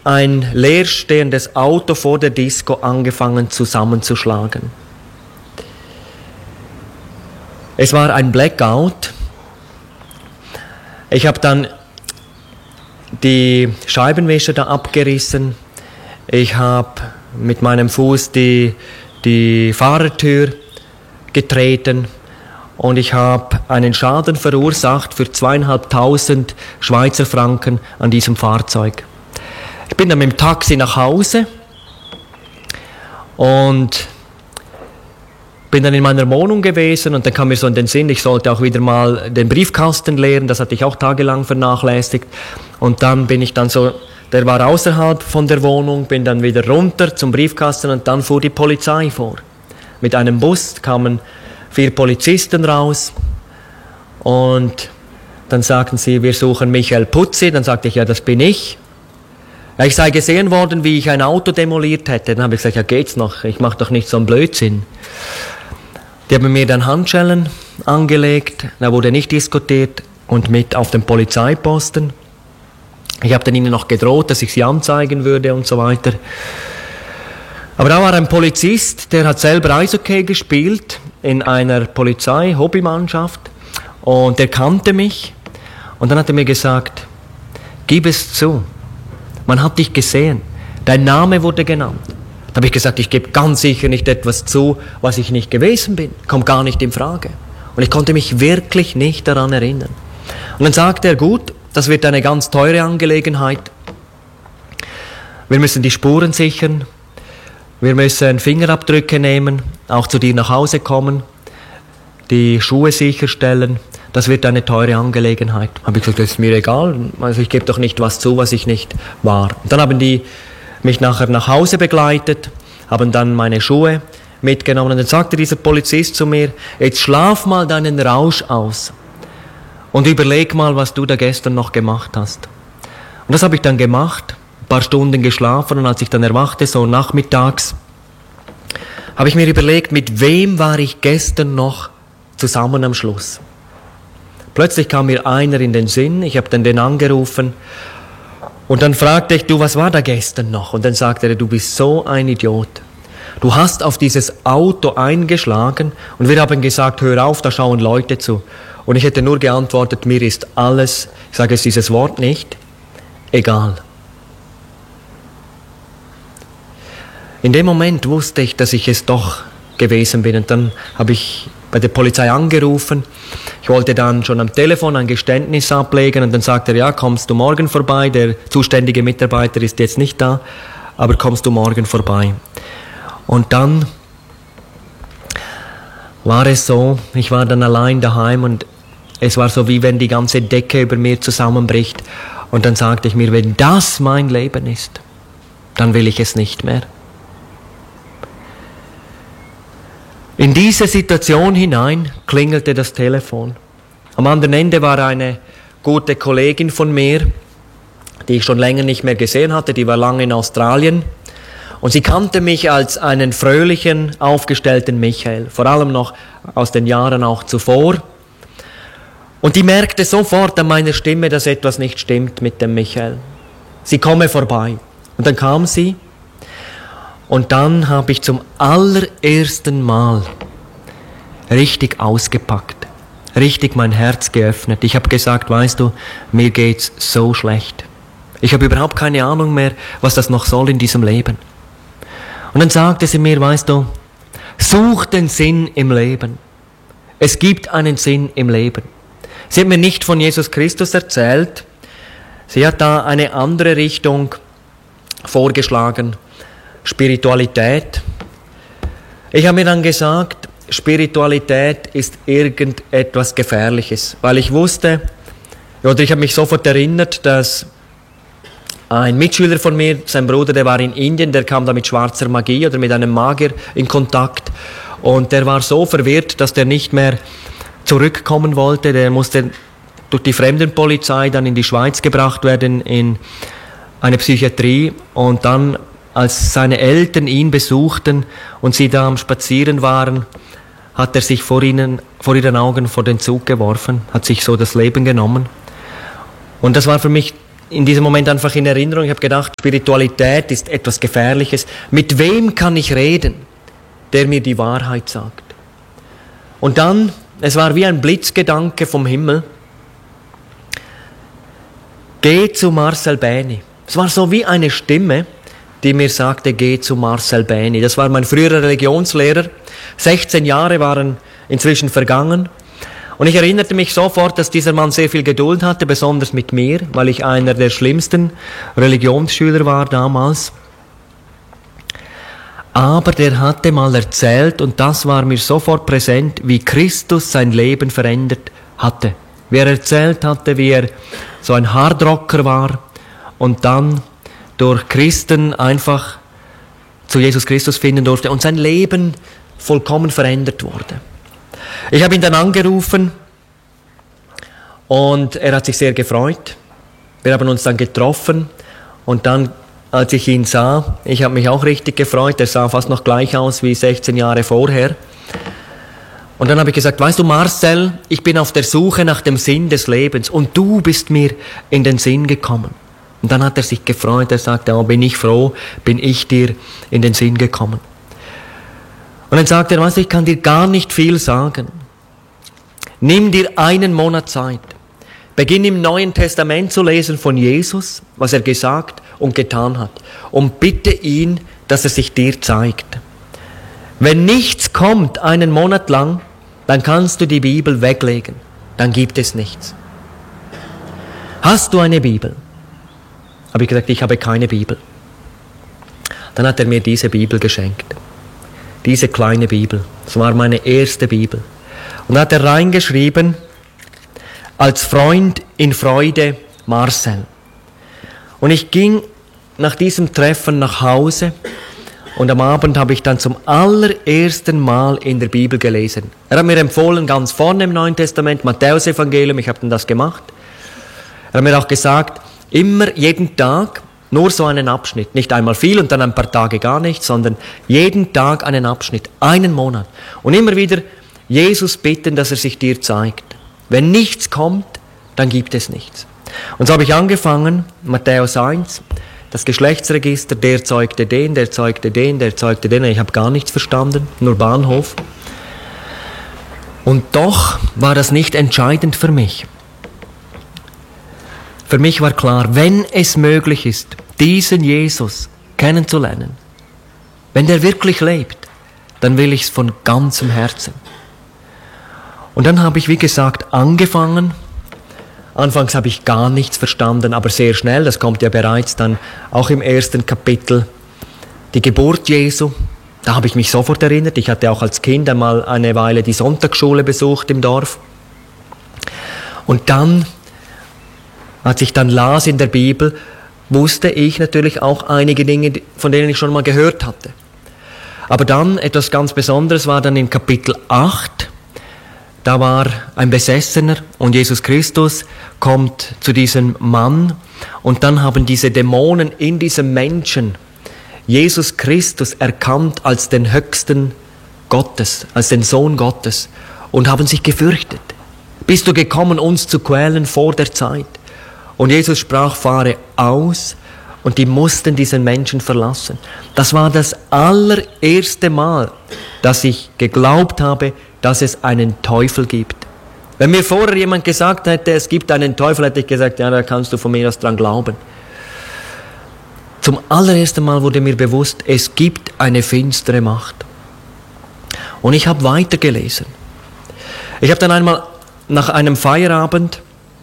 ein leerstehendes Auto vor der Disco angefangen zusammenzuschlagen. Es war ein Blackout. Ich habe dann die Scheibenwischer da abgerissen. Ich habe mit meinem Fuß die Fahrertür getreten und ich habe einen Schaden verursacht für 2.500 Schweizer Franken an diesem Fahrzeug. Ich bin dann mit dem Taxi nach Hause und bin dann in meiner Wohnung gewesen und dann kam mir so in den Sinn, ich sollte auch wieder mal den Briefkasten leeren, das hatte ich auch tagelang vernachlässigt. Und dann bin ich dann so, der war außerhalb von der Wohnung, bin dann wieder runter zum Briefkasten und dann fuhr die Polizei vor. Mit einem Bus kamen 4 Polizisten raus und dann sagten sie, wir suchen Michael Putzi. Dann sagte ich, ja, das bin ich. Ja, ich sei gesehen worden, wie ich ein Auto demoliert hätte. Dann habe ich gesagt, ja, geht's noch, ich mache doch nicht so einen Blödsinn. Die haben mir dann Handschellen angelegt, da wurde nicht diskutiert und mit auf den Polizeiposten. Ich habe dann ihnen noch gedroht, dass ich sie anzeigen würde und so weiter. Aber da war ein Polizist, der hat selber Eishockey gespielt in einer Polizei-Hobbymannschaft und der kannte mich und dann hat er mir gesagt, gib es zu, man hat dich gesehen, dein Name wurde genannt. Da habe ich gesagt, ich gebe ganz sicher nicht etwas zu, was ich nicht gewesen bin. Kommt gar nicht in Frage. Und ich konnte mich wirklich nicht daran erinnern. Und dann sagte er, gut, das wird eine ganz teure Angelegenheit. Wir müssen die Spuren sichern. Wir müssen Fingerabdrücke nehmen, auch zu dir nach Hause kommen, die Schuhe sicherstellen. Das wird eine teure Angelegenheit. Habe ich gesagt, das ist mir egal. Also ich gebe doch nicht was zu, was ich nicht war. Und dann haben die mich nachher nach Hause begleitet, haben dann meine Schuhe mitgenommen und dann sagte dieser Polizist zu mir, jetzt schlaf mal deinen Rausch aus und überleg mal, was du da gestern noch gemacht hast. Und das habe ich dann gemacht, ein paar Stunden geschlafen und als ich dann erwachte, so nachmittags, habe ich mir überlegt, mit wem war ich gestern noch zusammen am Schluss. Plötzlich kam mir einer in den Sinn, ich habe dann den angerufen. Und dann fragte ich, du, was war da gestern noch? Und dann sagte er, du bist so ein Idiot. Du hast auf dieses Auto eingeschlagen und wir haben gesagt, hör auf, da schauen Leute zu. Und ich hätte nur geantwortet, mir ist alles, ich sage jetzt dieses Wort nicht, egal. In dem Moment wusste ich, dass ich es doch gewesen bin und dann habe ich bei der Polizei angerufen. Ich wollte dann schon am Telefon ein Geständnis ablegen und dann sagte er, ja, kommst du morgen vorbei, der zuständige Mitarbeiter ist jetzt nicht da, aber kommst du morgen vorbei. Und dann war es so, ich war dann allein daheim und es war so, wie wenn die ganze Decke über mir zusammenbricht und dann sagte ich mir, wenn das mein Leben ist, dann will ich es nicht mehr. In diese Situation hinein klingelte das Telefon. Am anderen Ende war eine gute Kollegin von mir, die ich schon länger nicht mehr gesehen hatte, die war lange in Australien. Und sie kannte mich als einen fröhlichen, aufgestellten Michael, vor allem noch aus den Jahren auch zuvor. Und die merkte sofort an meiner Stimme, dass etwas nicht stimmt mit dem Michael. Sie komme vorbei. Und dann kam sie. Und dann habe ich zum allerersten Mal richtig ausgepackt, richtig mein Herz geöffnet. Ich habe gesagt, weißt du, mir geht's so schlecht. Ich habe überhaupt keine Ahnung mehr, was das noch soll in diesem Leben. Und dann sagte sie mir, weißt du, such den Sinn im Leben. Es gibt einen Sinn im Leben. Sie hat mir nicht von Jesus Christus erzählt. Sie hat da eine andere Richtung vorgeschlagen. Spiritualität. Ich habe mir dann gesagt, Spiritualität ist irgendetwas Gefährliches, weil ich wusste, oder ich habe mich sofort erinnert, dass ein Mitschüler von mir, sein Bruder, der war in Indien, der kam da mit schwarzer Magie oder mit einem Magier in Kontakt und der war so verwirrt, dass der nicht mehr zurückkommen wollte, der musste durch die Fremdenpolizei dann in die Schweiz gebracht werden, in eine Psychiatrie und dann als seine Eltern ihn besuchten und sie da am Spazieren waren, hat er sich vor ihren Augen vor den Zug geworfen, hat sich so das Leben genommen. Und das war für mich in diesem Moment einfach in Erinnerung. Ich habe gedacht, Spiritualität ist etwas Gefährliches. Mit wem kann ich reden, der mir die Wahrheit sagt? Und dann, es war wie ein Blitzgedanke vom Himmel, geh zu Marcel Bähni. Es war so wie eine Stimme, die mir sagte, geh zu Marcel Bähni. Das war mein früherer Religionslehrer. 16 Jahre waren inzwischen vergangen. Und ich erinnerte mich sofort, dass dieser Mann sehr viel Geduld hatte, besonders mit mir, weil ich einer der schlimmsten Religionsschüler war damals. Aber der hatte mal erzählt, und das war mir sofort präsent, wie Christus sein Leben verändert hatte. Wie er erzählt hatte, wie er so ein Hardrocker war und dann durch Christen einfach zu Jesus Christus finden durfte und sein Leben vollkommen verändert wurde. Ich habe ihn dann angerufen und er hat sich sehr gefreut. Wir haben uns dann getroffen und dann, als ich ihn sah, ich habe mich auch richtig gefreut, er sah fast noch gleich aus wie 16 Jahre vorher. Und dann habe ich gesagt, weißt du Marcel, ich bin auf der Suche nach dem Sinn des Lebens und du bist mir in den Sinn gekommen. Und dann hat er sich gefreut, er sagte, oh, bin ich froh, bin ich dir in den Sinn gekommen. Und dann sagt er, weißt du, ich kann dir gar nicht viel sagen. Nimm dir einen Monat Zeit. Beginn im Neuen Testament zu lesen von Jesus, was er gesagt und getan hat. Und bitte ihn, dass er sich dir zeigt. Wenn nichts kommt, einen Monat lang, dann kannst du die Bibel weglegen. Dann gibt es nichts. Hast du eine Bibel? Habe ich gesagt, ich habe keine Bibel. Dann hat er mir diese Bibel geschenkt. Diese kleine Bibel. Das war meine erste Bibel. Und da hat er reingeschrieben, als Freund in Freude, Marcel. Und ich ging nach diesem Treffen nach Hause und am Abend habe ich dann zum allerersten Mal in der Bibel gelesen. Er hat mir empfohlen, ganz vorne im Neuen Testament, Matthäus-Evangelium, ich habe dann das gemacht. Er hat mir auch gesagt, immer, jeden Tag, nur so einen Abschnitt. Nicht einmal viel und dann ein paar Tage gar nichts, sondern jeden Tag einen Abschnitt, einen Monat. Und immer wieder Jesus bitten, dass er sich dir zeigt. Wenn nichts kommt, dann gibt es nichts. Und so habe ich angefangen, Matthäus 1, das Geschlechtsregister, der zeugte den, der zeugte den, der zeugte den. Ich habe gar nichts verstanden, nur Bahnhof. Und doch war das nicht entscheidend für mich. Für mich war klar, wenn es möglich ist, diesen Jesus kennenzulernen, wenn der wirklich lebt, dann will ich es von ganzem Herzen. Und dann habe ich, wie gesagt, angefangen. Anfangs habe ich gar nichts verstanden, aber sehr schnell, das kommt ja bereits dann auch im ersten Kapitel, die Geburt Jesu. Da habe ich mich sofort erinnert. Ich hatte auch als Kind einmal eine Weile die Sonntagsschule besucht im Dorf. Und dann, als ich dann las in der Bibel, wusste ich natürlich auch einige Dinge, von denen ich schon mal gehört hatte. Aber dann, etwas ganz Besonderes war dann in Kapitel 8, da war ein Besessener und Jesus Christus kommt zu diesem Mann und dann haben diese Dämonen in diesem Menschen Jesus Christus erkannt als den Höchsten Gottes, als den Sohn Gottes und haben sich gefürchtet. Bist du gekommen, uns zu quälen vor der Zeit? Und Jesus sprach, fahre aus, und die mussten diesen Menschen verlassen. Das war das allererste Mal, dass ich geglaubt habe, dass es einen Teufel gibt. Wenn mir vorher jemand gesagt hätte, es gibt einen Teufel, hätte ich gesagt, ja, da kannst du von mir aus dran glauben. Zum allerersten Mal wurde mir bewusst, es gibt eine finstere Macht. Und ich habe weitergelesen. Ich habe dann einmal nach einem Feierabend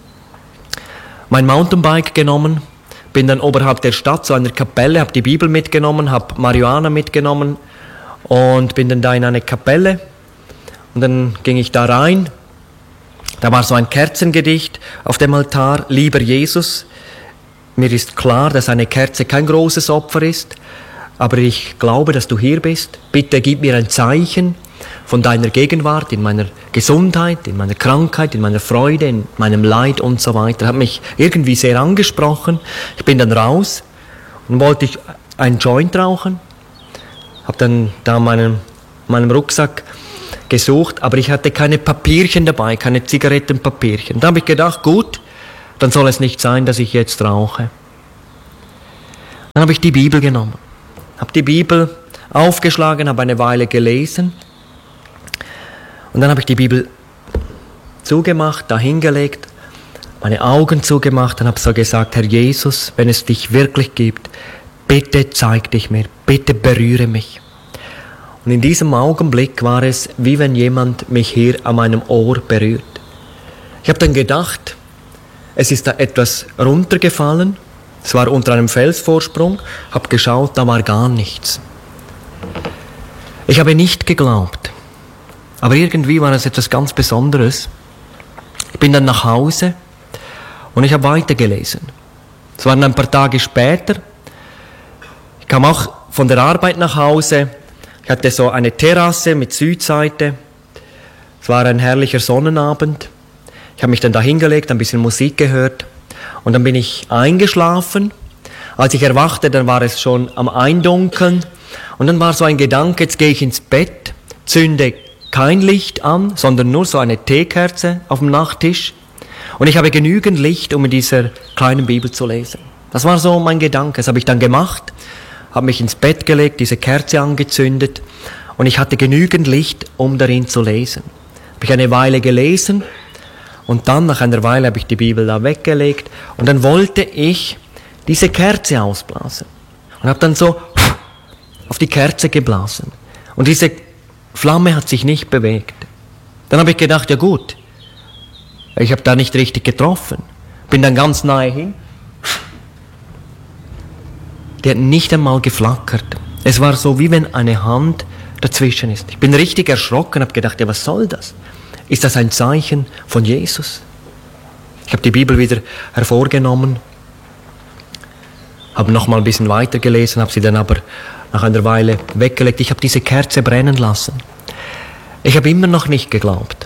mein Mountainbike genommen, bin dann oberhalb der Stadt zu einer Kapelle, habe die Bibel mitgenommen, habe Marihuana mitgenommen und bin dann da in eine Kapelle und dann ging ich da rein. Da war so ein Kerzengedicht auf dem Altar, lieber Jesus, mir ist klar, dass eine Kerze kein großes Opfer ist, aber ich glaube, dass du hier bist. Bitte gib mir ein Zeichen von deiner Gegenwart, in meiner Gesundheit, in meiner Krankheit, in meiner Freude, in meinem Leid und so weiter. Hat mich irgendwie sehr angesprochen. Ich bin dann raus und wollte ich einen Joint rauchen. Habe dann da meinem Rucksack gesucht, aber ich hatte keine Papierchen dabei, keine Zigarettenpapierchen. Da habe ich gedacht, gut, dann soll es nicht sein, dass ich jetzt rauche. Dann habe ich die Bibel genommen, habe die Bibel aufgeschlagen, habe eine Weile gelesen und dann habe ich die Bibel zugemacht, dahingelegt, meine Augen zugemacht und habe so gesagt, Herr Jesus, wenn es dich wirklich gibt, bitte zeig dich mir, bitte berühre mich. Und in diesem Augenblick war es, wie wenn jemand mich hier an meinem Ohr berührt. Ich habe dann gedacht, es ist da etwas runtergefallen, es war unter einem Felsvorsprung, habe geschaut, da war gar nichts. Ich habe nicht geglaubt, aber irgendwie war es etwas ganz Besonderes. Ich bin dann nach Hause und ich habe weitergelesen. Es waren ein paar Tage später. Ich kam auch von der Arbeit nach Hause. Ich hatte so eine Terrasse mit Südseite. Es war ein herrlicher Sonnenabend. Ich habe mich dann da hingelegt, ein bisschen Musik gehört und dann bin ich eingeschlafen. Als ich erwachte, dann war es schon am Eindunkeln und dann war so ein Gedanke, jetzt gehe ich ins Bett, zünde kein Licht an, sondern nur so eine Teekerze auf dem Nachttisch. Und ich habe genügend Licht, um in dieser kleinen Bibel zu lesen. Das war so mein Gedanke. Das habe ich dann gemacht, habe mich ins Bett gelegt, diese Kerze angezündet und ich hatte genügend Licht, um darin zu lesen. Habe ich eine Weile gelesen und dann nach einer Weile habe ich die Bibel da weggelegt und dann wollte ich diese Kerze ausblasen. Und habe dann so auf die Kerze geblasen. Und diese Flamme hat sich nicht bewegt. Dann habe ich gedacht, ja gut, ich habe da nicht richtig getroffen. Bin dann ganz nahe hin. Die hat nicht einmal geflackert. Es war so, wie wenn eine Hand dazwischen ist. Ich bin richtig erschrocken, habe gedacht, ja, was soll das? Ist das ein Zeichen von Jesus? Ich habe die Bibel wieder hervorgenommen, habe noch mal ein bisschen weitergelesen, habe sie dann aber nach einer Weile weggelegt. Ich habe diese Kerze brennen lassen. Ich habe immer noch nicht geglaubt.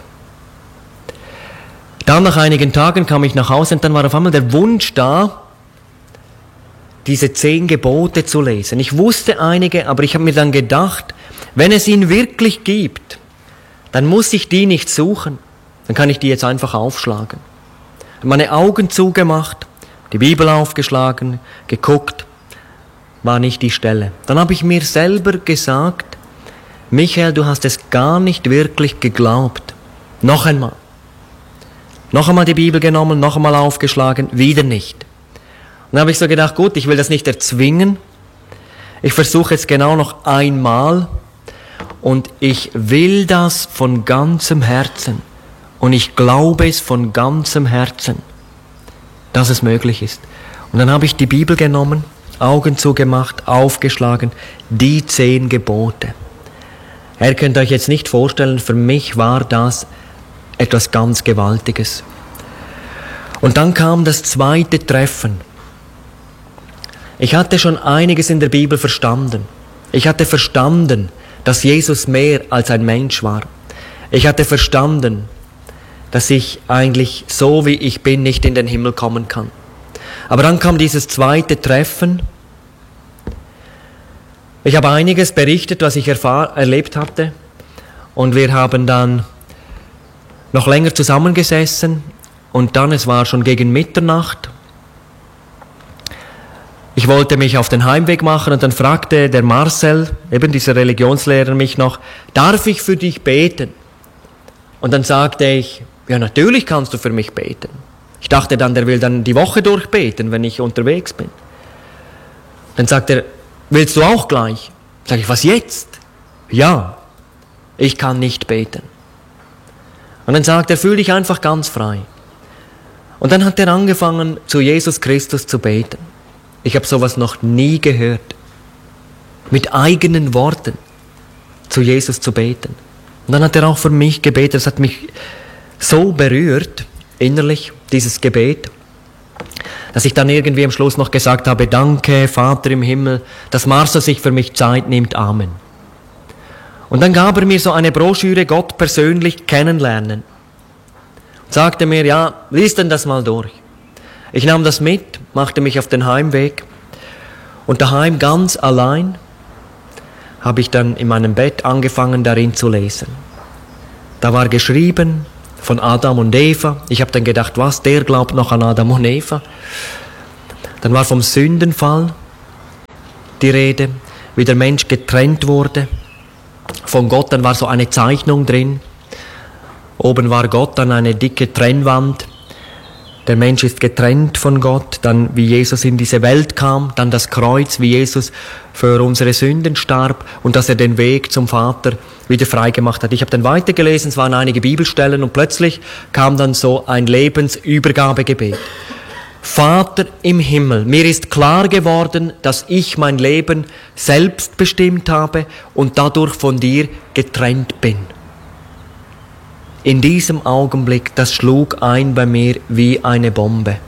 Dann nach einigen Tagen kam ich nach Hause und dann war auf einmal der Wunsch da, diese 10 Gebote zu lesen. Ich wusste einige, aber ich habe mir dann gedacht, wenn es ihn wirklich gibt, dann muss ich die nicht suchen. Dann kann ich die jetzt einfach aufschlagen. Ich habe meine Augen zugemacht, die Bibel aufgeschlagen, geguckt, war nicht die Stelle. Dann habe ich mir selber gesagt, Michael, du hast es gar nicht wirklich geglaubt. Noch einmal. Noch einmal die Bibel genommen, noch einmal aufgeschlagen, wieder nicht. Und dann habe ich so gedacht, gut, ich will das nicht erzwingen. Ich versuche es genau noch einmal und ich will das von ganzem Herzen. Und ich glaube es von ganzem Herzen, dass es möglich ist. Und dann habe ich die Bibel genommen, Augen zugemacht, aufgeschlagen, die 10 Gebote. Ihr könnt euch jetzt nicht vorstellen, für mich war das etwas ganz Gewaltiges. Und dann kam das zweite Treffen. Ich hatte schon einiges in der Bibel verstanden. Ich hatte verstanden, dass Jesus mehr als ein Mensch war. Ich hatte verstanden, dass ich eigentlich so wie ich bin nicht in den Himmel kommen kann. Aber dann kam dieses zweite Treffen. Ich habe einiges berichtet, was ich erlebt hatte. Und wir haben dann noch länger zusammengesessen. Und dann, es war schon gegen Mitternacht. Ich wollte mich auf den Heimweg machen und dann fragte der Marcel, eben dieser Religionslehrer, mich noch, darf ich für dich beten? Und dann sagte ich, ja, natürlich kannst du für mich beten. Ich dachte dann, der will dann die Woche durchbeten, wenn ich unterwegs bin. Dann sagt er, willst du auch gleich? Sag ich, was jetzt? Ja, ich kann nicht beten. Und dann sagt er, fühl dich einfach ganz frei. Und dann hat er angefangen, zu Jesus Christus zu beten. Ich habe sowas noch nie gehört. Mit eigenen Worten zu Jesus zu beten. Und dann hat er auch für mich gebetet. Das hat mich so berührt, innerlich, dieses Gebet, dass ich dann irgendwie am Schluss noch gesagt habe, danke, Vater im Himmel, dass Marcel sich für mich Zeit nimmt. Amen. Und dann gab er mir so eine Broschüre, Gott persönlich kennenlernen. Und sagte mir, ja, lies denn das mal durch. Ich nahm das mit, machte mich auf den Heimweg und daheim ganz allein habe ich dann in meinem Bett angefangen, darin zu lesen. Da war geschrieben, von Adam und Eva. Ich habe dann gedacht, was, der glaubt noch an Adam und Eva? Dann war vom Sündenfall die Rede, wie der Mensch getrennt wurde von Gott. Dann war so eine Zeichnung drin. Oben war Gott, dann eine dicke Trennwand. Der Mensch ist getrennt von Gott. Dann, wie Jesus in diese Welt kam. Dann das Kreuz, wie Jesus für unsere Sünden starb und dass er den Weg zum Vater wieder freigemacht hat. Ich habe dann weitergelesen, es waren einige Bibelstellen und plötzlich kam dann so ein Lebensübergabegebet. Vater im Himmel, mir ist klar geworden, dass ich mein Leben selbst bestimmt habe und dadurch von dir getrennt bin. In diesem Augenblick, das schlug ein bei mir wie eine Bombe.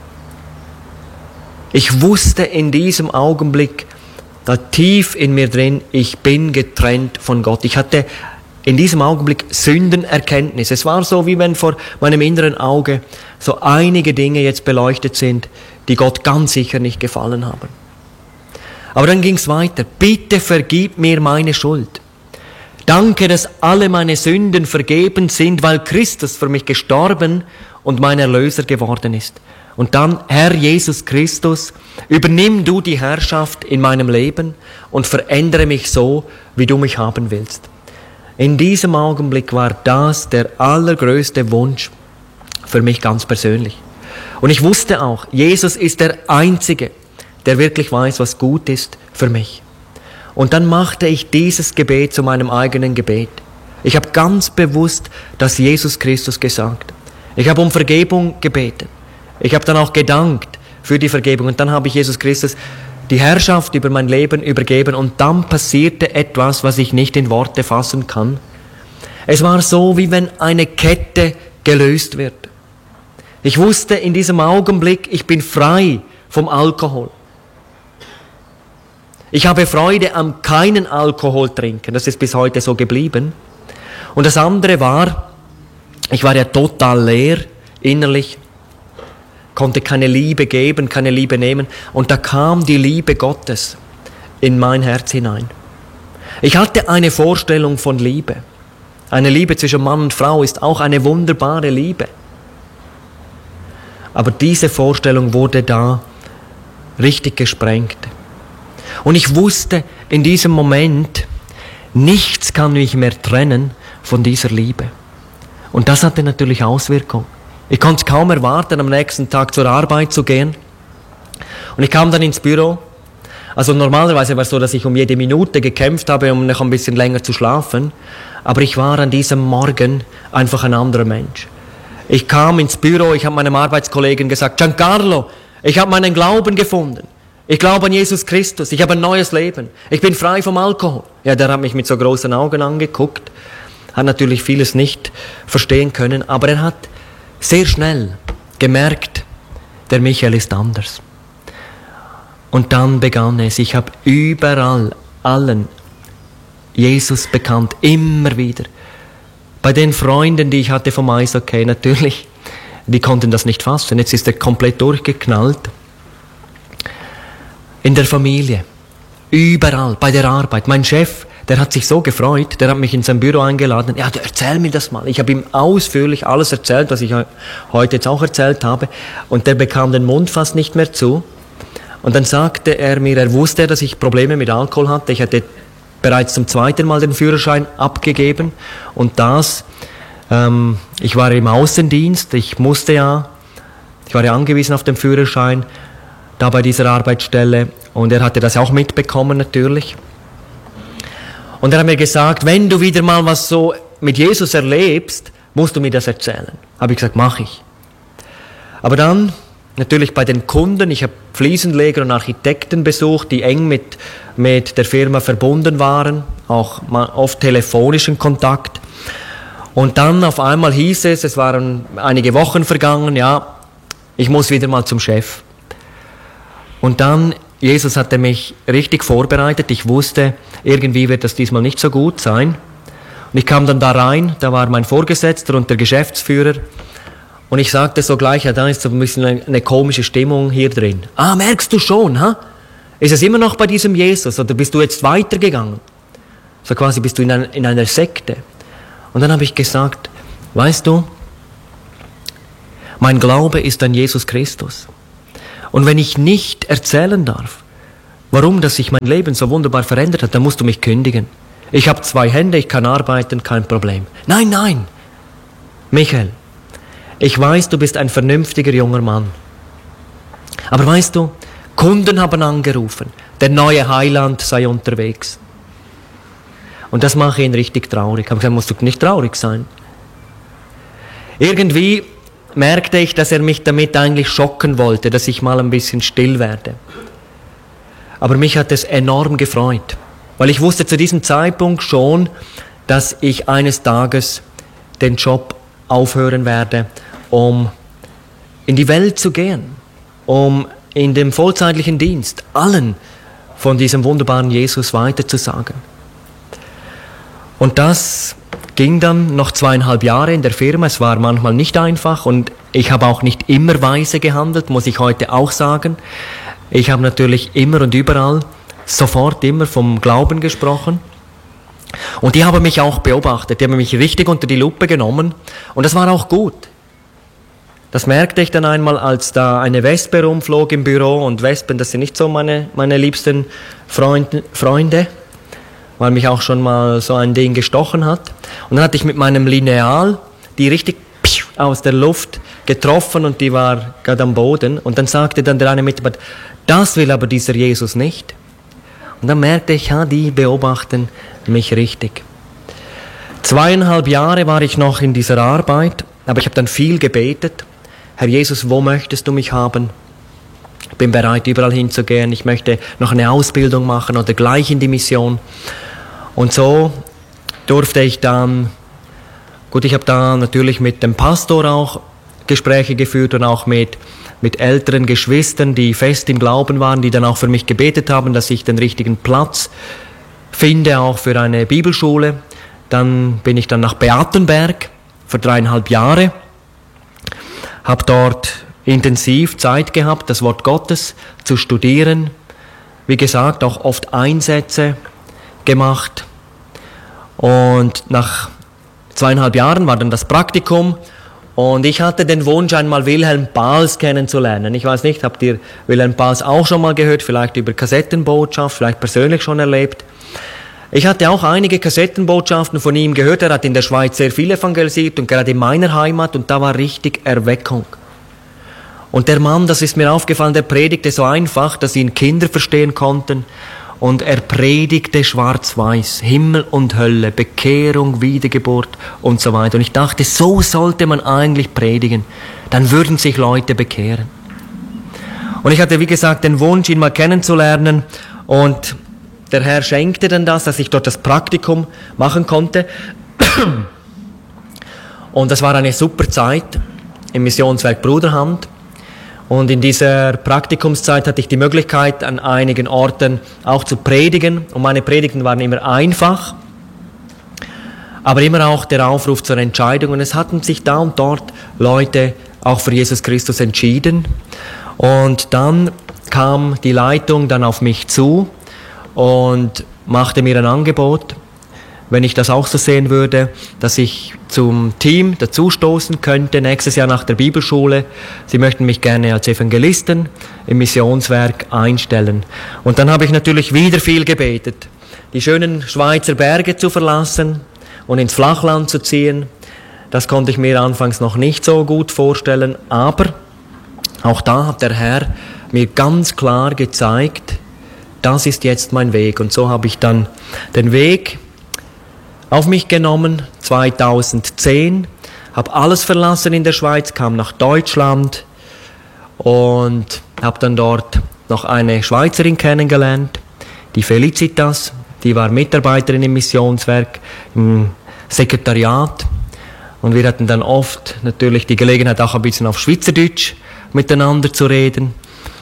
Ich wusste in diesem Augenblick, da tief in mir drin, ich bin getrennt von Gott. Ich hatte in diesem Augenblick Sündenerkenntnis. Es war so, wie wenn vor meinem inneren Auge so einige Dinge jetzt beleuchtet sind, die Gott ganz sicher nicht gefallen haben. Aber dann ging es weiter. Bitte vergib mir meine Schuld. Danke, dass alle meine Sünden vergeben sind, weil Christus für mich gestorben und mein Erlöser geworden ist. Und dann, Herr Jesus Christus, übernimm du die Herrschaft in meinem Leben und verändere mich so, wie du mich haben willst. In diesem Augenblick war das der allergrößte Wunsch für mich ganz persönlich. Und ich wusste auch, Jesus ist der Einzige, der wirklich weiß, was gut ist für mich. Und dann machte ich dieses Gebet zu meinem eigenen Gebet. Ich habe ganz bewusst das Jesus Christus gesagt. Ich habe um Vergebung gebeten. Ich habe dann auch gedankt für die Vergebung. Und dann habe ich Jesus Christus die Herrschaft über mein Leben übergeben. Und dann passierte etwas, was ich nicht in Worte fassen kann. Es war so, wie wenn eine Kette gelöst wird. Ich wusste in diesem Augenblick, ich bin frei vom Alkohol. Ich habe Freude am keinen Alkohol trinken. Das ist bis heute so geblieben. Und das andere war, ich war ja total leer innerlich, konnte keine Liebe geben, keine Liebe nehmen. Und da kam die Liebe Gottes in mein Herz hinein. Ich hatte eine Vorstellung von Liebe. Eine Liebe zwischen Mann und Frau ist auch eine wunderbare Liebe. Aber diese Vorstellung wurde da richtig gesprengt. Und ich wusste in diesem Moment, nichts kann mich mehr trennen von dieser Liebe. Und das hatte natürlich Auswirkungen. Ich konnte es kaum erwarten, am nächsten Tag zur Arbeit zu gehen. Und ich kam dann ins Büro. Also normalerweise war es so, dass ich um jede Minute gekämpft habe, um noch ein bisschen länger zu schlafen. Aber ich war an diesem Morgen einfach ein anderer Mensch. Ich kam ins Büro, ich habe meinem Arbeitskollegen gesagt, Giancarlo, ich habe meinen Glauben gefunden. Ich glaube an Jesus Christus, ich habe ein neues Leben. Ich bin frei vom Alkohol. Ja, der hat mich mit so großen Augen angeguckt, hat natürlich vieles nicht verstehen können, aber er hat sehr schnell gemerkt, der Michael ist anders. Und dann begann es, ich habe überall allen Jesus bekannt, immer wieder. Bei den Freunden, die ich hatte vom Eishockey, natürlich, die konnten das nicht fassen. Jetzt ist er komplett durchgeknallt. In der Familie, überall, bei der Arbeit. Mein Chef, der hat sich so gefreut, der hat mich in sein Büro eingeladen. Ja, erzähl mir das mal. Ich habe ihm ausführlich alles erzählt, was ich heute jetzt auch erzählt habe. Und der bekam den Mund fast nicht mehr zu. Und dann sagte er mir, er wusste, dass ich Probleme mit Alkohol hatte. Ich hatte bereits zum zweiten Mal den Führerschein abgegeben. Und ich war im Außendienst, ich war ja angewiesen auf den Führerschein, da bei dieser Arbeitsstelle, und er hatte das auch mitbekommen natürlich. Und er hat mir gesagt, wenn du wieder mal was so mit Jesus erlebst, musst du mir das erzählen. Habe ich gesagt, mache ich. Aber dann, natürlich bei den Kunden, ich habe Fliesenleger und Architekten besucht, die eng mit der Firma verbunden waren, auch oft telefonischen Kontakt. Und dann auf einmal hieß es waren einige Wochen vergangen, ja, ich muss wieder mal zum Chef. Und dann, Jesus hatte mich richtig vorbereitet. Ich wusste, irgendwie wird das diesmal nicht so gut sein. Und ich kam dann da rein, da war mein Vorgesetzter und der Geschäftsführer. Und ich sagte so gleich, ja, da ist so ein bisschen eine komische Stimmung hier drin. Ah, merkst du schon, ha? Ist es immer noch bei diesem Jesus oder bist du jetzt weitergegangen? So quasi bist du in einer Sekte. Und dann habe ich gesagt, weißt du, Mein Glaube ist an Jesus Christus. Und wenn ich nicht erzählen darf, warum dass sich mein Leben so wunderbar verändert hat, dann musst du mich kündigen. Ich habe 2 Hände, ich kann arbeiten, kein Problem. Nein, nein, Michael, ich weiß, du bist ein vernünftiger junger Mann. Aber weißt du, Kunden haben angerufen, der neue Heiland sei unterwegs. Und das mache ihn richtig traurig. Ich habe gesagt, musst du nicht traurig sein. Irgendwie merkte ich, dass er mich damit eigentlich schocken wollte, dass ich mal ein bisschen still werde. Aber mich hat es enorm gefreut, weil ich wusste zu diesem Zeitpunkt schon, dass ich eines Tages den Job aufhören werde, um in die Welt zu gehen, um in dem vollzeitlichen Dienst allen von diesem wunderbaren Jesus weiterzusagen. Und das ging dann noch 2,5 Jahre in der Firma. Es war manchmal nicht einfach und ich habe auch nicht immer weise gehandelt, muss ich heute auch sagen. Ich habe natürlich immer und überall sofort immer vom Glauben gesprochen. Und die haben mich auch beobachtet, die haben mich richtig unter die Lupe genommen und das war auch gut. Das merkte ich dann einmal, als da eine Wespe rumflog im Büro und Wespen, das sind nicht so meine liebsten Freunde, weil mich auch schon mal so ein Ding gestochen hat. Und dann hatte ich mit meinem Lineal die richtig aus der Luft getroffen und die war gerade am Boden. Und dann sagte dann der eine Mitarbeiter, das will aber dieser Jesus nicht. Und dann merkte ich, ja, die beobachten mich richtig. 2,5 Jahre war ich noch in dieser Arbeit, aber ich habe dann viel gebetet. Herr Jesus, wo möchtest du mich haben? Ich bin bereit, überall hinzugehen. Ich möchte noch eine Ausbildung machen oder gleich in die Mission. Und so durfte ich dann, gut, ich habe da natürlich mit dem Pastor auch Gespräche geführt und auch mit älteren Geschwistern, die fest im Glauben waren, die dann auch für mich gebetet haben, dass ich den richtigen Platz finde, auch für eine Bibelschule. Dann bin ich dann nach Beatenberg für 3,5 Jahre, habe dort intensiv Zeit gehabt, das Wort Gottes zu studieren. Wie gesagt, auch oft Einsätze gemacht. Und nach 2,5 Jahren war dann das Praktikum und ich hatte den Wunsch, einmal Wilhelm Pahls kennenzulernen. Ich weiß nicht, habt ihr Wilhelm Pahls auch schon mal gehört, vielleicht über Kassettenbotschaft, vielleicht persönlich schon erlebt. Ich hatte auch einige Kassettenbotschaften von ihm gehört, er hat in der Schweiz sehr viel evangelisiert und gerade in meiner Heimat und da war richtig Erweckung. Und der Mann, das ist mir aufgefallen, der predigte so einfach, dass ihn Kinder verstehen konnten. Und er predigte schwarz-weiß, Himmel und Hölle, Bekehrung, Wiedergeburt und so weiter. Und ich dachte, so sollte man eigentlich predigen. Dann würden sich Leute bekehren. Und ich hatte, wie gesagt, den Wunsch, ihn mal kennenzulernen. Und der Herr schenkte dann das, dass ich dort das Praktikum machen konnte. Und das war eine super Zeit im Missionswerk Bruderhand. Und in dieser Praktikumszeit hatte ich die Möglichkeit, an einigen Orten auch zu predigen. Und meine Predigten waren immer einfach, aber immer auch der Aufruf zur Entscheidung. Und es hatten sich da und dort Leute auch für Jesus Christus entschieden. Und dann kam die Leitung dann auf mich zu und machte mir ein Angebot, wenn ich das auch so sehen würde, dass ich zum Team dazustoßen könnte, nächstes Jahr nach der Bibelschule. Sie möchten mich gerne als Evangelisten im Missionswerk einstellen. Und dann habe ich natürlich wieder viel gebetet, die schönen Schweizer Berge zu verlassen und ins Flachland zu ziehen. Das konnte ich mir anfangs noch nicht so gut vorstellen, aber auch da hat der Herr mir ganz klar gezeigt, das ist jetzt mein Weg. Und so habe ich dann den Weg auf mich genommen, 2010, habe alles verlassen in der Schweiz, kam nach Deutschland und habe dann dort noch eine Schweizerin kennengelernt, die Felicitas, die war Mitarbeiterin im Missionswerk, im Sekretariat und wir hatten dann oft natürlich die Gelegenheit, auch ein bisschen auf Schweizerdeutsch miteinander zu reden.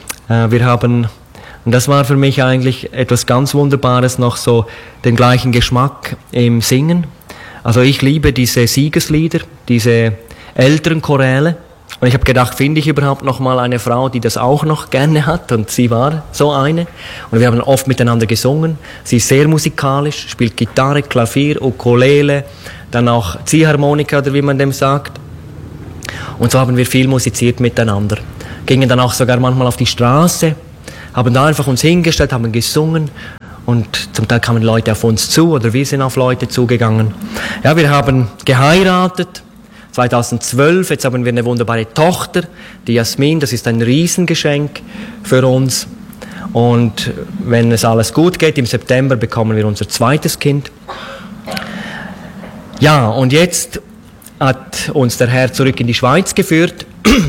Und das war für mich eigentlich etwas ganz Wunderbares, noch so den gleichen Geschmack im Singen. Also ich liebe diese Siegeslieder, diese älteren Choräle. Und ich habe gedacht, finde ich überhaupt noch mal eine Frau, die das auch noch gerne hat? Und sie war so eine. Und wir haben oft miteinander gesungen. Sie ist sehr musikalisch, spielt Gitarre, Klavier, Ukulele, dann auch Ziehharmonika oder wie man dem sagt. Und so haben wir viel musiziert miteinander. Gingen dann auch sogar manchmal auf die Straße, haben da einfach uns hingestellt, haben gesungen und zum Teil kamen Leute auf uns zu oder wir sind auf Leute zugegangen. Ja, wir haben geheiratet, 2012, jetzt haben wir eine wunderbare Tochter, die Jasmin, das ist ein Riesengeschenk für uns. Und wenn es alles gut geht, im September bekommen wir unser zweites Kind. Ja, und jetzt hat uns der Herr zurück in die Schweiz geführt.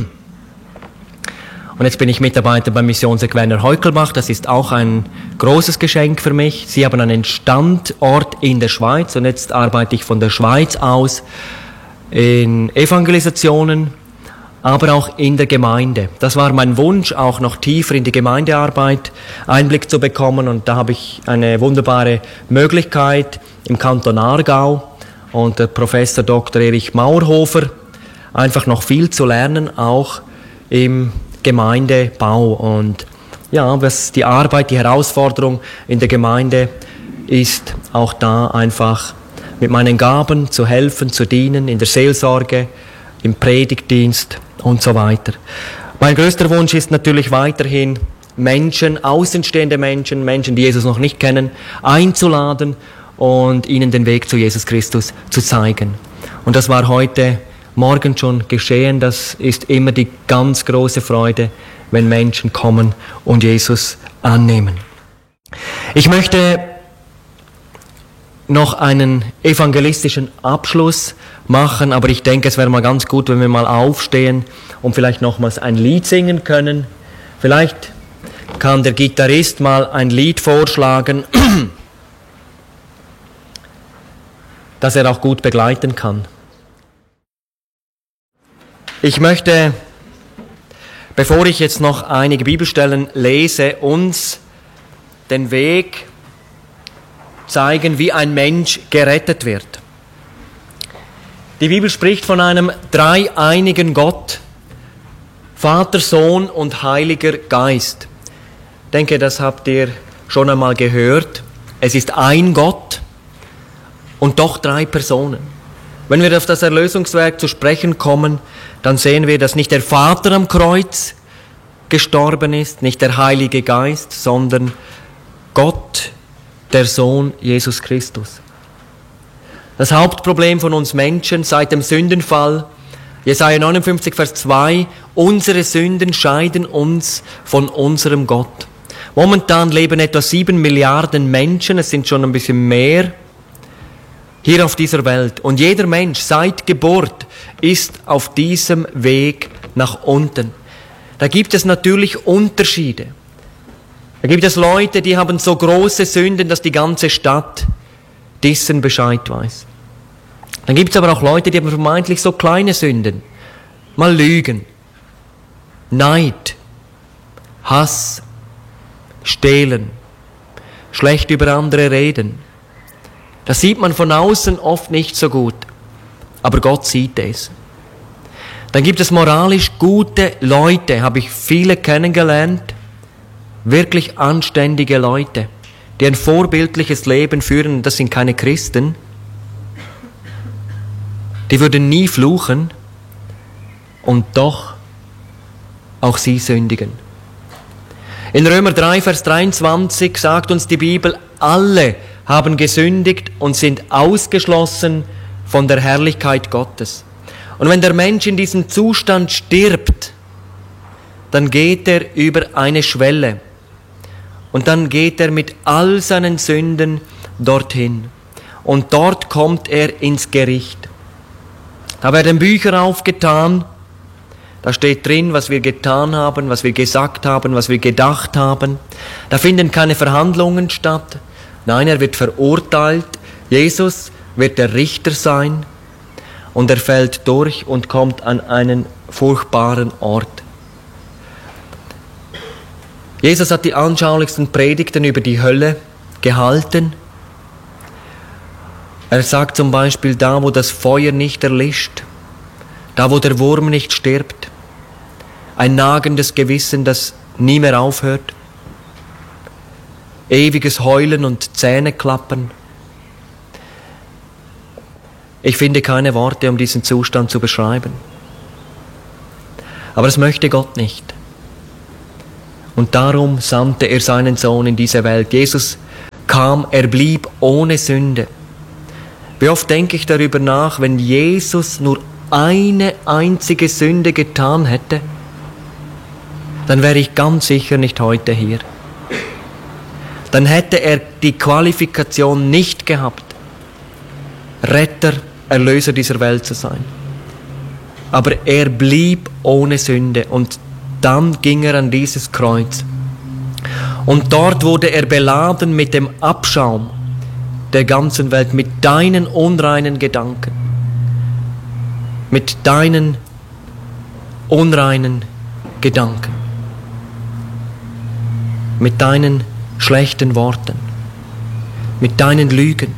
Und jetzt bin ich Mitarbeiter beim Missionswerk Werner Heukelbach. Das ist auch ein großes Geschenk für mich. Sie haben einen Standort in der Schweiz und jetzt arbeite ich von der Schweiz aus in Evangelisationen, aber auch in der Gemeinde. Das war mein Wunsch, auch noch tiefer in die Gemeindearbeit Einblick zu bekommen. Und da habe ich eine wunderbare Möglichkeit im Kanton Aargau. Und der Professor Dr. Erich Maurhofer, einfach noch viel zu lernen, auch im Gemeindebau. Und ja, was die Arbeit, die Herausforderung in der Gemeinde ist, auch da einfach mit meinen Gaben zu helfen, zu dienen, in der Seelsorge, im Predigtdienst und so weiter. Mein größter Wunsch ist natürlich weiterhin, Menschen, außenstehende Menschen, Menschen, die Jesus noch nicht kennen, einzuladen und ihnen den Weg zu Jesus Christus zu zeigen. Und das war heute Morgen schon geschehen. Das ist immer die ganz große Freude, wenn Menschen kommen und Jesus annehmen. Ich möchte noch einen evangelistischen Abschluss machen, aber ich denke, es wäre mal ganz gut, wenn wir mal aufstehen und vielleicht nochmals ein Lied singen können. Vielleicht kann der Gitarrist mal ein Lied vorschlagen, das er auch gut begleiten kann. Ich möchte, bevor ich jetzt noch einige Bibelstellen lese, uns den Weg zeigen, wie ein Mensch gerettet wird. Die Bibel spricht von einem dreieinigen Gott, Vater, Sohn und Heiliger Geist. Ich denke, das habt ihr schon einmal gehört. Es ist ein Gott und doch drei Personen. Wenn wir auf das Erlösungswerk zu sprechen kommen, dann sehen wir, dass nicht der Vater am Kreuz gestorben ist, nicht der Heilige Geist, sondern Gott, der Sohn Jesus Christus. Das Hauptproblem von uns Menschen seit dem Sündenfall, Jesaja 59, Vers 2, unsere Sünden scheiden uns von unserem Gott. Momentan leben etwa 7 Milliarden Menschen, es sind schon ein bisschen mehr, hier auf dieser Welt. Und jeder Mensch seit Geburt ist auf diesem Weg nach unten. Da gibt es natürlich Unterschiede. Da gibt es Leute, die haben so große Sünden, dass die ganze Stadt dessen Bescheid weiß. Dann gibt es aber auch Leute, die haben vermeintlich so kleine Sünden. Mal Lügen, Neid, Hass, Stehlen, schlecht über andere reden. Das sieht man von außen oft nicht so gut, aber Gott sieht es. Dann gibt es moralisch gute Leute, habe ich viele kennengelernt, wirklich anständige Leute, die ein vorbildliches Leben führen, das sind keine Christen. Die würden nie fluchen und doch auch sie sündigen. In Römer 3, Vers 23 sagt uns die Bibel, alle haben gesündigt und sind ausgeschlossen von der Herrlichkeit Gottes. Und wenn der Mensch in diesem Zustand stirbt, dann geht er über eine Schwelle. Und dann geht er mit all seinen Sünden dorthin. Und dort kommt er ins Gericht. Da werden Bücher aufgetan. Da steht drin, was wir getan haben, was wir gesagt haben, was wir gedacht haben. Da finden keine Verhandlungen statt. Nein, er wird verurteilt. Jesus wird der Richter sein. Und er fällt durch und kommt an einen furchtbaren Ort. Jesus hat die anschaulichsten Predigten über die Hölle gehalten. Er sagt zum Beispiel, da wo das Feuer nicht erlischt, da wo der Wurm nicht stirbt, ein nagendes Gewissen, das nie mehr aufhört, ewiges Heulen und Zähneklappern. Ich finde keine Worte, um diesen Zustand zu beschreiben. Aber das möchte Gott nicht. Und darum sandte er seinen Sohn in diese Welt. Jesus kam, er blieb ohne Sünde. Wie oft denke ich darüber nach, wenn Jesus nur eine einzige Sünde getan hätte, dann wäre ich ganz sicher nicht heute hier. Dann hätte er die Qualifikation nicht gehabt, Retter, Erlöser dieser Welt zu sein. Aber er blieb ohne Sünde und dann ging er an dieses Kreuz. Und dort wurde er beladen mit dem Abschaum der ganzen Welt, mit deinen unreinen Gedanken, mit deinen unreinen Gedanken, mit deinen schlechten Worten, mit deinen Lügen,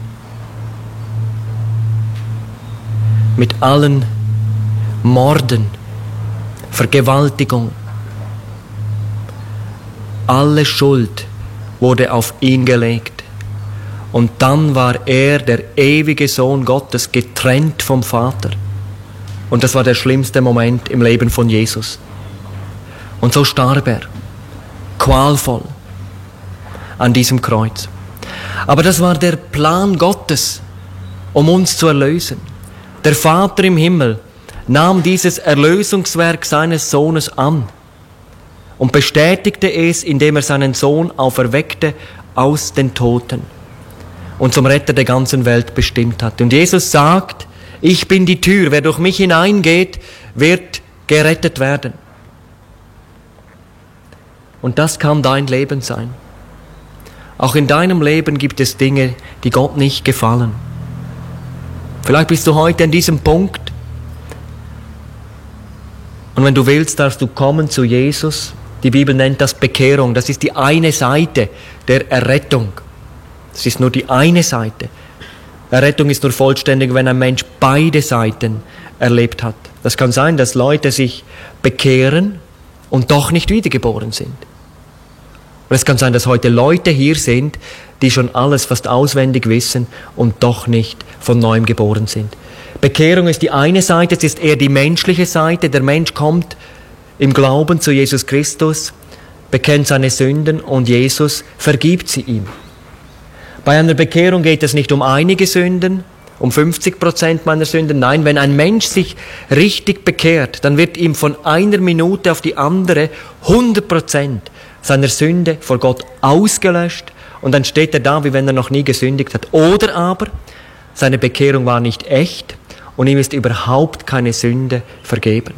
mit allen Morden, Vergewaltigungen. Alle Schuld wurde auf ihn gelegt. Und dann war er, der ewige Sohn Gottes, getrennt vom Vater. Und das war der schlimmste Moment im Leben von Jesus. Und so starb er, qualvoll, an diesem Kreuz. Aber das war der Plan Gottes, um uns zu erlösen. Der Vater im Himmel nahm dieses Erlösungswerk seines Sohnes an und bestätigte es, indem er seinen Sohn auferweckte aus den Toten und zum Retter der ganzen Welt bestimmt hat. Und Jesus sagt, ich bin die Tür, wer durch mich hineingeht, wird gerettet werden. Und das kann dein Leben sein. Auch in deinem Leben gibt es Dinge, die Gott nicht gefallen. Vielleicht bist du heute an diesem Punkt und wenn du willst, darfst du kommen zu Jesus. Die Bibel nennt das Bekehrung. Das ist die eine Seite der Errettung. Das ist nur die eine Seite. Errettung ist nur vollständig, wenn ein Mensch beide Seiten erlebt hat. Das kann sein, dass Leute sich bekehren und doch nicht wiedergeboren sind. Und es kann sein, dass heute Leute hier sind, die schon alles fast auswendig wissen und doch nicht von Neuem geboren sind. Bekehrung ist die eine Seite, es ist eher die menschliche Seite. Der Mensch kommt im Glauben zu Jesus Christus, bekennt seine Sünden und Jesus vergibt sie ihm. Bei einer Bekehrung geht es nicht um einige Sünden, um 50% meiner Sünden. Nein, wenn ein Mensch sich richtig bekehrt, dann wird ihm von einer Minute auf die andere 100% seiner Sünde vor Gott ausgelöscht und dann steht er da, wie wenn er noch nie gesündigt hat. Oder aber seine Bekehrung war nicht echt und ihm ist überhaupt keine Sünde vergeben.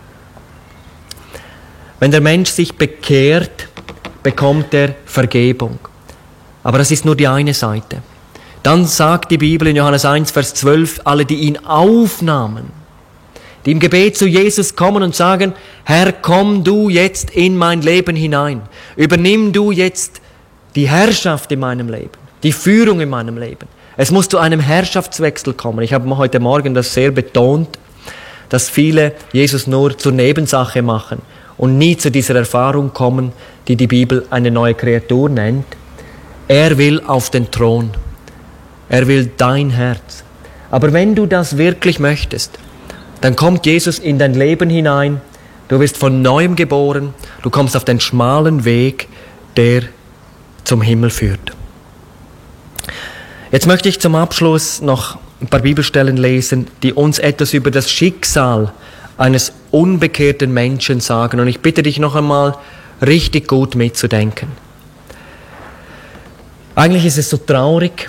Wenn der Mensch sich bekehrt, bekommt er Vergebung. Aber das ist nur die eine Seite. Dann sagt die Bibel in Johannes 1, Vers 12, alle, die ihn aufnahmen, die im Gebet zu Jesus kommen und sagen, Herr, komm du jetzt in mein Leben hinein. Übernimm du jetzt die Herrschaft in meinem Leben, die Führung in meinem Leben. Es muss zu einem Herrschaftswechsel kommen. Ich habe heute Morgen das sehr betont, dass viele Jesus nur zur Nebensache machen und nie zu dieser Erfahrung kommen, die die Bibel eine neue Kreatur nennt. Er will auf den Thron. Er will dein Herz. Aber wenn du das wirklich möchtest, dann kommt Jesus in dein Leben hinein, du wirst von Neuem geboren, du kommst auf den schmalen Weg, der zum Himmel führt. Jetzt möchte ich zum Abschluss noch ein paar Bibelstellen lesen, die uns etwas über das Schicksal eines unbekehrten Menschen sagen. Und ich bitte dich noch einmal, richtig gut mitzudenken. Eigentlich ist es so traurig,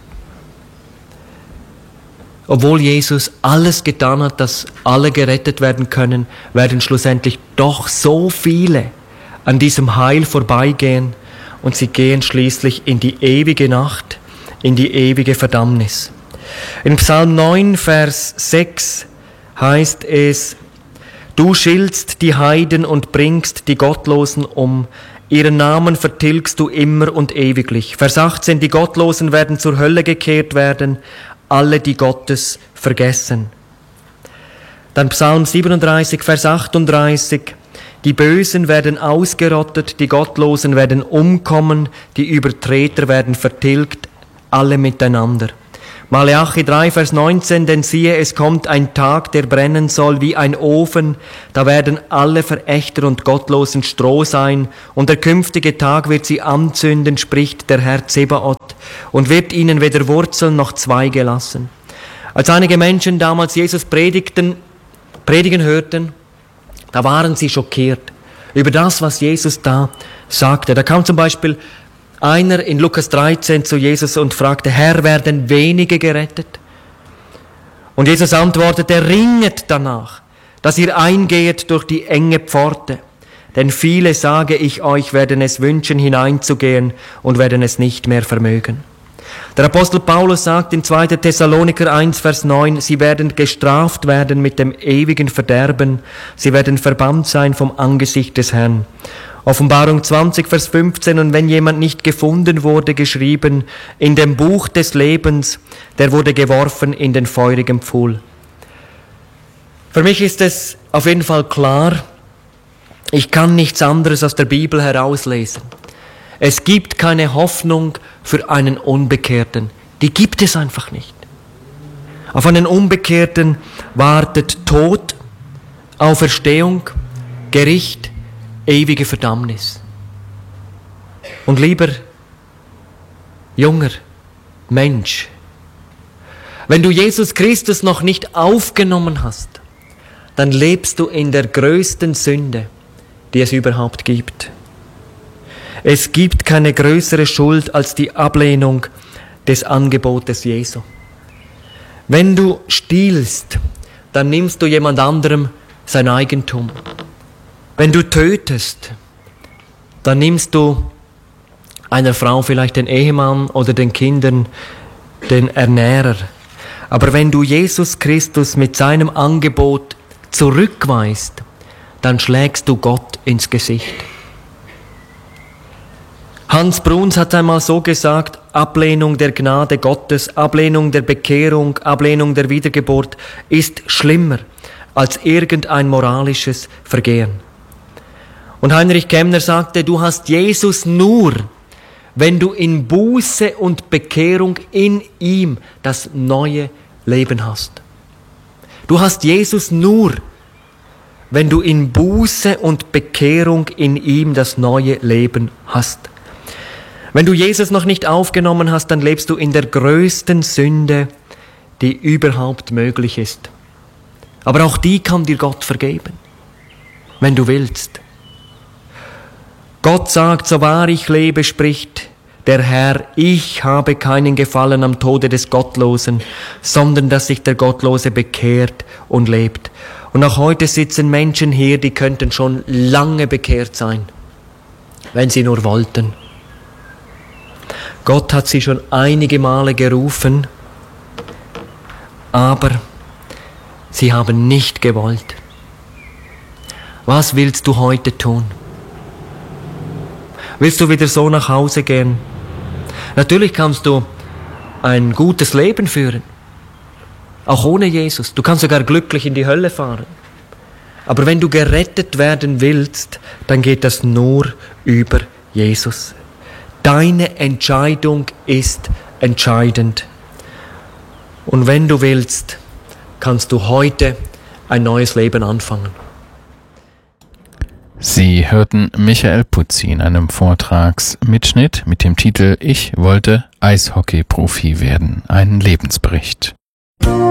obwohl Jesus alles getan hat, dass alle gerettet werden können, werden schlussendlich doch so viele an diesem Heil vorbeigehen und sie gehen schließlich in die ewige Nacht, in die ewige Verdammnis. In Psalm 9, Vers 6 heißt es, du schiltst die Heiden und bringst die Gottlosen um, ihren Namen vertilgst du immer und ewiglich. Vers 18, die Gottlosen werden zur Hölle gekehrt werden, alle, die Gottes vergessen. Dann Psalm 37, Vers 38, die Bösen werden ausgerottet, die Gottlosen werden umkommen, die Übertreter werden vertilgt, alle miteinander. Maleachi 3, Vers 19, denn siehe, es kommt ein Tag, der brennen soll wie ein Ofen, da werden alle Verächter und Gottlosen Stroh sein, und der künftige Tag wird sie anzünden, spricht der Herr Zebaoth, und wird ihnen weder Wurzeln noch Zweige lassen. Als einige Menschen damals Jesus predigen hörten, da waren sie schockiert über das, was Jesus da sagte. Da kam zum Beispiel einer in Lukas 13 zu Jesus und fragte, Herr, werden wenige gerettet? Und Jesus antwortete, ringet danach, dass ihr eingehet durch die enge Pforte. Denn viele, sage ich euch, werden es wünschen, hineinzugehen und werden es nicht mehr vermögen. Der Apostel Paulus sagt in 2. Thessaloniker 1, Vers 9, sie werden gestraft werden mit dem ewigen Verderben, sie werden verbannt sein vom Angesicht des Herrn. Offenbarung 20, Vers 15, und wenn jemand nicht gefunden wurde, geschrieben, in dem Buch des Lebens, der wurde geworfen in den feurigen Pfuhl. Für mich ist es auf jeden Fall klar, ich kann nichts anderes aus der Bibel herauslesen. Es gibt keine Hoffnung für einen Unbekehrten. Die gibt es einfach nicht. Auf einen Unbekehrten wartet Tod, Auferstehung, Gericht, ewige Verdammnis. Und lieber junger Mensch, wenn du Jesus Christus noch nicht aufgenommen hast, dann lebst du in der größten Sünde, die es überhaupt gibt. Es gibt keine größere Schuld als die Ablehnung des Angebotes Jesu. Wenn du stiehlst, dann nimmst du jemand anderem sein Eigentum. Wenn du tötest, dann nimmst du einer Frau vielleicht den Ehemann oder den Kindern den Ernährer. Aber wenn du Jesus Christus mit seinem Angebot zurückweist, dann schlägst du Gott ins Gesicht. Hans Bruns hat einmal so gesagt, Ablehnung der Gnade Gottes, Ablehnung der Bekehrung, Ablehnung der Wiedergeburt ist schlimmer als irgendein moralisches Vergehen. Und Heinrich Kemner sagte, du hast Jesus nur, wenn du in Buße und Bekehrung in ihm das neue Leben hast. Du hast Jesus nur, wenn du in Buße und Bekehrung in ihm das neue Leben hast. Wenn du Jesus noch nicht aufgenommen hast, dann lebst du in der größten Sünde, die überhaupt möglich ist. Aber auch die kann dir Gott vergeben, wenn du willst. Gott sagt, so wahr ich lebe, spricht der Herr, ich habe keinen Gefallen am Tode des Gottlosen, sondern dass sich der Gottlose bekehrt und lebt. Und auch heute sitzen Menschen hier, die könnten schon lange bekehrt sein, wenn sie nur wollten. Gott hat sie schon einige Male gerufen, aber sie haben nicht gewollt. Was willst du heute tun? Willst du wieder so nach Hause gehen? Natürlich kannst du ein gutes Leben führen, auch ohne Jesus. Du kannst sogar glücklich in die Hölle fahren. Aber wenn du gerettet werden willst, dann geht das nur über Jesus. Deine Entscheidung ist entscheidend. Und wenn du willst, kannst du heute ein neues Leben anfangen. Sie hörten Michael Putzi in einem Vortragsmitschnitt mit dem Titel Ich wollte Eishockey-Profi werden. Ein Lebensbericht.